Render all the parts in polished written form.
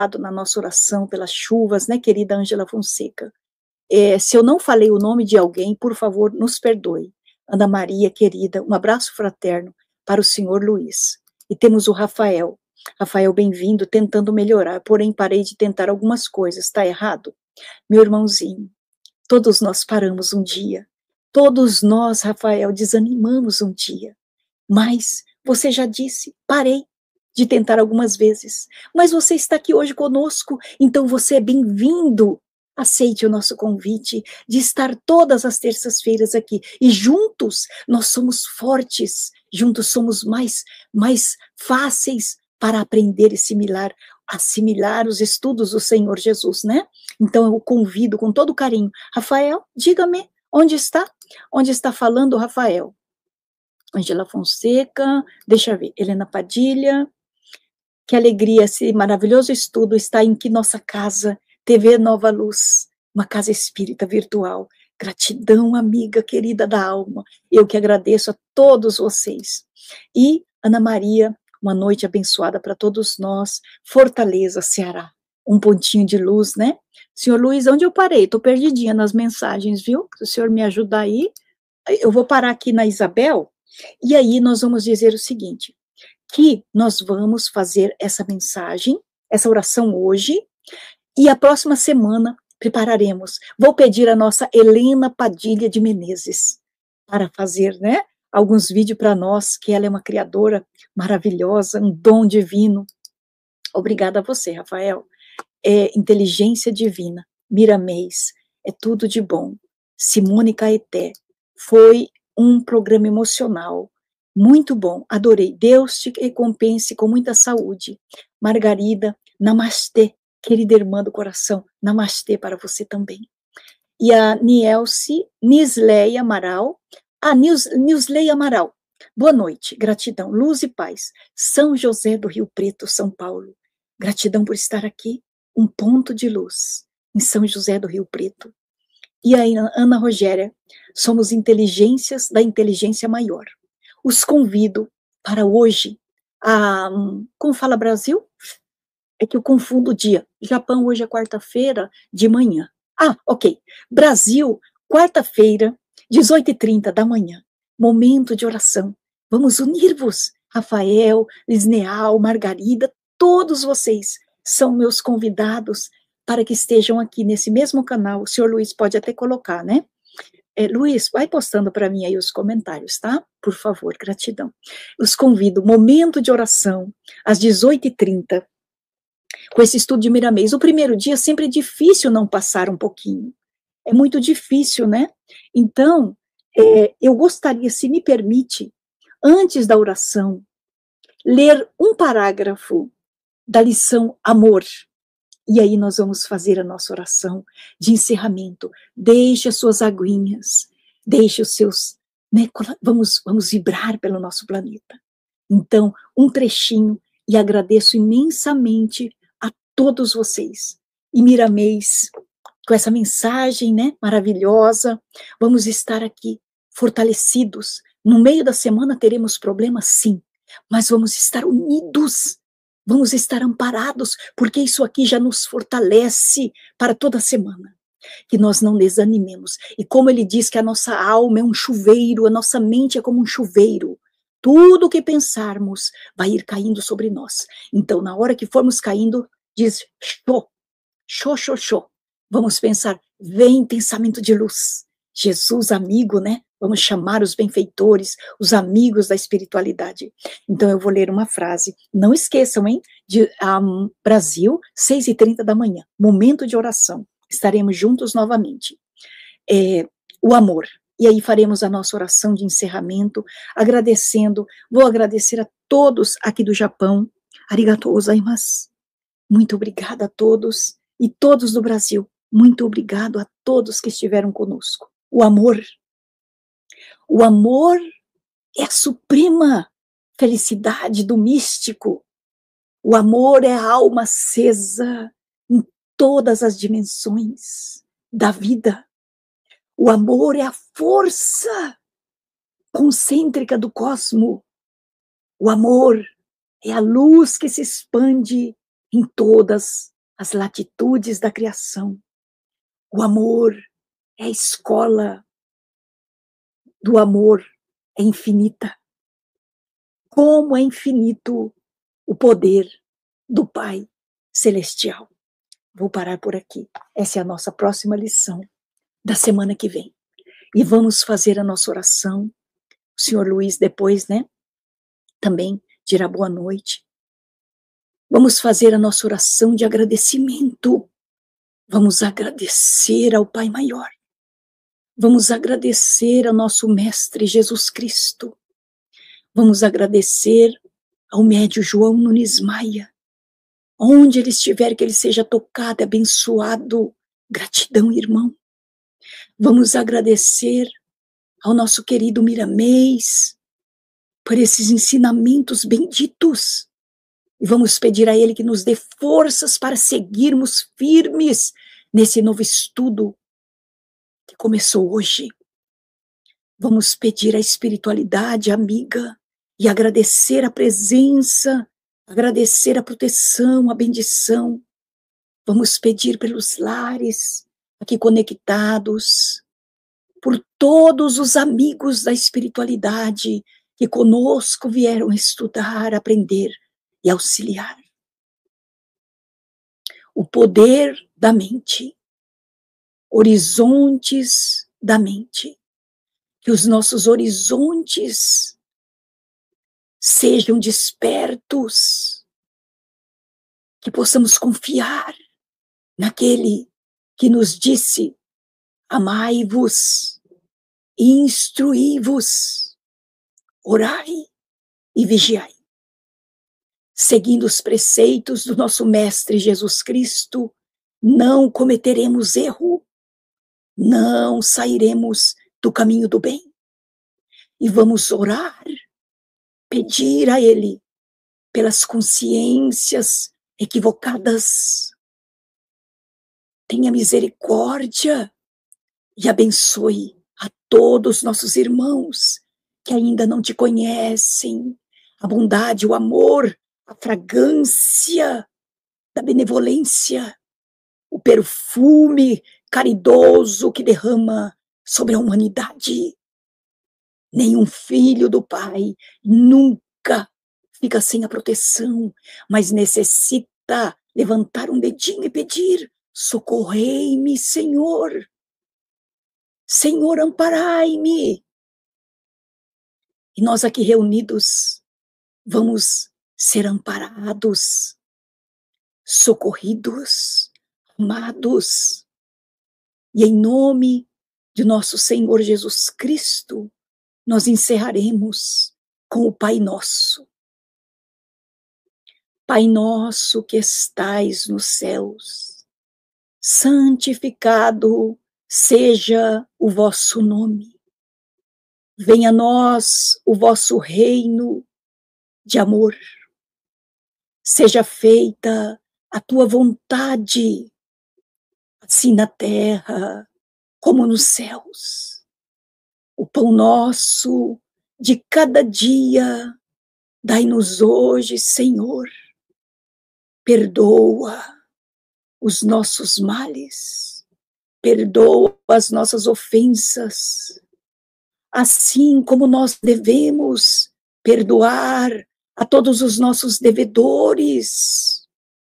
na nossa oração pelas chuvas, né, querida Ângela Fonseca. Se eu não falei o nome de alguém, por favor, nos perdoe. Ana Maria, querida, um abraço fraterno para o senhor Luiz. E temos o Rafael. Rafael, bem-vindo, tentando melhorar, porém parei de tentar algumas coisas, está errado? Meu irmãozinho, todos nós paramos um dia. Todos nós, Rafael, desanimamos um dia. Mas você já disse, parei de tentar algumas vezes. Mas você está aqui hoje conosco, então você é bem-vindo. Aceite o nosso convite de estar todas as terças-feiras aqui. E juntos nós somos fortes, juntos somos mais fáceis para aprender e assimilar os estudos do Senhor Jesus, né? Então eu o convido com todo carinho. Rafael, diga-me, onde está? Onde está falando Rafael? Ângela Fonseca, deixa eu ver, Helena Padilha, que alegria, esse maravilhoso estudo está em que nossa casa, TV Nova Luz, uma casa espírita virtual. Gratidão, amiga querida da alma, eu que agradeço a todos vocês. E, Ana Maria, uma noite abençoada para todos nós, Fortaleza, Ceará, um pontinho de luz, né? Senhor Luiz, onde eu parei? Estou perdidinha nas mensagens, viu? Se o senhor me ajudar aí, eu vou parar aqui na Isabel, e aí nós vamos dizer o seguinte, que nós vamos fazer essa mensagem, essa oração hoje, e a próxima semana prepararemos. Vou pedir a nossa Helena Padilha de Menezes para fazer, né, alguns vídeos para nós, que ela é uma criadora maravilhosa, um dom divino. Obrigada a você, Rafael. Inteligência divina, Miramês, é tudo de bom. Simone Caeté, foi um programa emocional, muito bom, adorei. Deus te recompense com muita saúde. Margarida, namastê, querida irmã do coração, namastê para você também. E a Nisleia Amaral, Nisleia Amaral, boa noite, gratidão, luz e paz. São José do Rio Preto, São Paulo, gratidão por estar aqui, um ponto de luz em São José do Rio Preto. E a Ana Rogéria, somos inteligências da inteligência maior. Os convido para hoje, como fala Brasil? É que eu confundo o dia. Japão hoje é quarta-feira de manhã. Ok. Brasil, quarta-feira, 18h30 da manhã. Momento de oração. Vamos unir-vos. Rafael, Lisneal, Margarida, todos vocês são meus convidados para que estejam aqui nesse mesmo canal. O senhor Luiz pode até colocar, né? Luiz, vai postando para mim aí os comentários, tá? Por favor, gratidão. Os convido, momento de oração, às 18h30, com esse estudo de Miramês. O primeiro dia sempre é difícil não passar um pouquinho. É muito difícil, né? Então, eu gostaria, se me permite, antes da oração, ler um parágrafo da lição Amor. E aí nós vamos fazer a nossa oração de encerramento. Deixe as suas aguinhas, deixe os seus, né, vamos vibrar pelo nosso planeta. Então, um trechinho, e agradeço imensamente a todos vocês. E Miramês, com essa mensagem, né, maravilhosa, vamos estar aqui fortalecidos. No meio da semana teremos problemas, sim, mas vamos estar unidos. Vamos estar amparados, porque isso aqui já nos fortalece para toda a semana. Que nós não desanimemos. E como ele diz que a nossa alma é um chuveiro, a nossa mente é como um chuveiro. Tudo que pensarmos vai ir caindo sobre nós. Então, na hora que formos caindo, diz, show. Vamos pensar, vem pensamento de luz. Jesus, amigo, né? Vamos chamar os benfeitores, os amigos da espiritualidade. Então, eu vou ler uma frase. Não esqueçam, hein? Brasil, 6h30 da manhã. Momento de oração. Estaremos juntos novamente. O amor. E aí faremos a nossa oração de encerramento, agradecendo. Vou agradecer a todos aqui do Japão. Arigatou gozaimasu. Muito obrigada a todos. E todos do Brasil. Muito obrigado a todos que estiveram conosco. O amor é a suprema felicidade do místico. O amor é a alma acesa em todas as dimensões da vida. O amor é a força concêntrica do cosmo. O amor é a luz que se expande em todas as latitudes da criação. O amor é a escola do amor, é infinita. Como é infinito o poder do Pai Celestial. Vou parar por aqui. Essa é a nossa próxima lição da semana que vem. E vamos fazer a nossa oração. O senhor Luiz depois, né, também dirá boa noite. Vamos fazer a nossa oração de agradecimento. Vamos agradecer ao Pai Maior. Vamos agradecer ao nosso Mestre Jesus Cristo. Vamos agradecer ao médio João Nunes Maia. Onde ele estiver, que ele seja tocado e abençoado. Gratidão, irmão. Vamos agradecer ao nosso querido Miramês por esses ensinamentos benditos. E vamos pedir a ele que nos dê forças para seguirmos firmes nesse novo estudo que começou hoje. Vamos pedir a espiritualidade amiga e agradecer a presença, agradecer a proteção, a bendição. Vamos pedir pelos lares aqui conectados, por todos os amigos da espiritualidade que conosco vieram estudar, aprender e auxiliar. O poder da mente, horizontes da mente, que os nossos horizontes sejam despertos, que possamos confiar naquele que nos disse: amai-vos, instruí-vos, orai e vigiai. Seguindo os preceitos do nosso Mestre Jesus Cristo, não cometeremos erro, não sairemos do caminho do bem. E vamos orar, pedir a Ele pelas consciências equivocadas. Tenha misericórdia e abençoe a todos os nossos irmãos que ainda não te conhecem. A bondade, o amor, a fragrância da benevolência, o perfume caridoso que derrama sobre a humanidade. Nenhum filho do Pai nunca fica sem a proteção, mas necessita levantar um dedinho e pedir: socorrei-me, Senhor. Senhor, amparai-me. E nós aqui reunidos vamos ser amparados, socorridos, amados. E em nome de nosso Senhor Jesus Cristo, nós encerraremos com o Pai Nosso. Pai nosso que estais nos céus, santificado seja o vosso nome. Venha a nós o vosso reino de amor. Seja feita a tua vontade, assim na terra como nos céus. O pão nosso de cada dia, dai-nos hoje, Senhor. Perdoa os nossos males, perdoa as nossas ofensas, assim como nós devemos perdoar a todos os nossos devedores.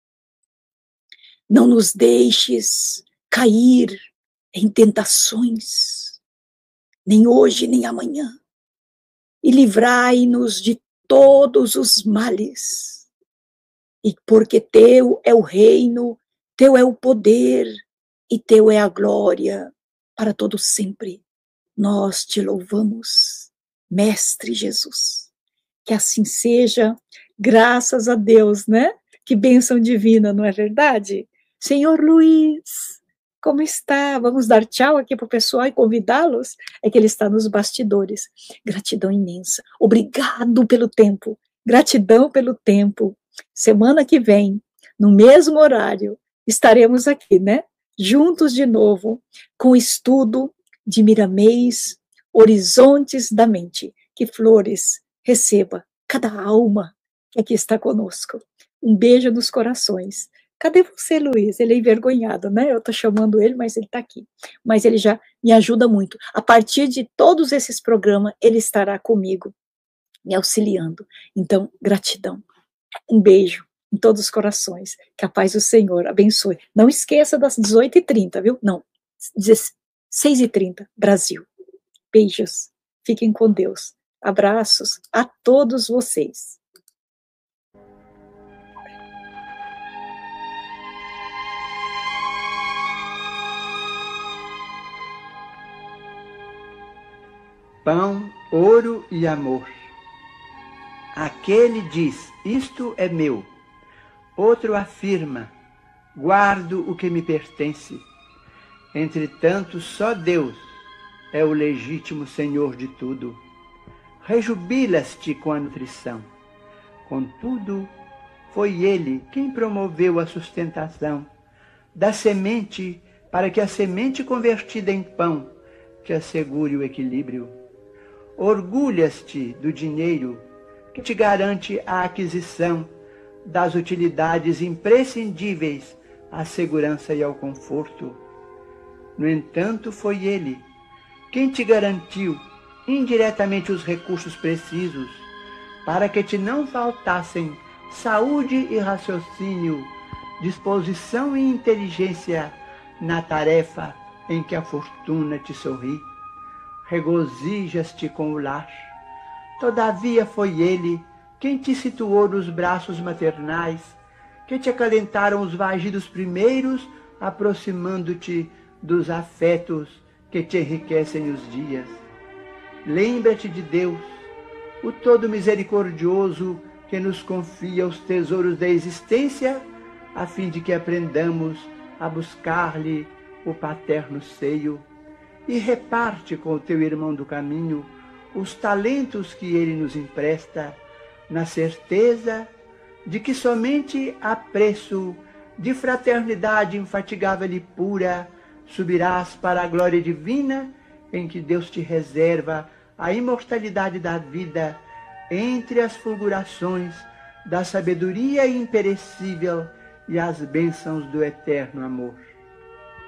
Não nos deixes cair em tentações, nem hoje, nem amanhã, e livrai-nos de todos os males. E porque teu é o reino, teu é o poder, e teu é a glória para todo sempre. Nós te louvamos, Mestre Jesus. Que assim seja, graças a Deus, né? Que bênção divina, não é verdade? Senhor Luiz, como está? Vamos dar tchau aqui para o pessoal e convidá-los? É que ele está nos bastidores. Gratidão imensa. Obrigado pelo tempo. Gratidão pelo tempo. Semana que vem, no mesmo horário, estaremos aqui, né? Juntos de novo, com o estudo de Miramês, Horizontes da Mente. Que flores receba cada alma que aqui está conosco. Um beijo nos corações. Cadê você, Luiz? Ele é envergonhado, né, eu tô chamando ele, mas ele tá aqui. Mas ele já me ajuda muito. A partir de todos esses programas, ele estará comigo, me auxiliando. Então, gratidão. Um beijo em todos os corações. Que a paz do Senhor abençoe. Não esqueça das 18h30, viu? Não, 16h30, Brasil. Beijos. Fiquem com Deus. Abraços a todos vocês. Pão, ouro e amor. Aquele diz, isto é meu. Outro afirma, guardo o que me pertence. Entretanto, só Deus é o legítimo Senhor de tudo. Rejubilas-te com a nutrição. Contudo, foi Ele quem promoveu a sustentação da semente para que a semente convertida em pão te assegure o equilíbrio. Orgulhas-te do dinheiro que te garante a aquisição das utilidades imprescindíveis à segurança e ao conforto. No entanto, foi Ele quem te garantiu indiretamente os recursos precisos para que te não faltassem saúde e raciocínio, disposição e inteligência na tarefa em que a fortuna te sorri. Regozijas-te com o lar. Todavia foi Ele quem te situou nos braços maternais, que te acalentaram os vagidos primeiros, aproximando-te dos afetos que te enriquecem os dias. Lembra-te de Deus, o todo misericordioso, que nos confia os tesouros da existência, a fim de que aprendamos a buscar-lhe o paterno seio, e reparte com o teu irmão do caminho os talentos que ele nos empresta, na certeza de que somente a preço de fraternidade infatigável e pura subirás para a glória divina, em que Deus te reserva a imortalidade da vida entre as fulgurações da sabedoria imperecível e as bênçãos do eterno amor.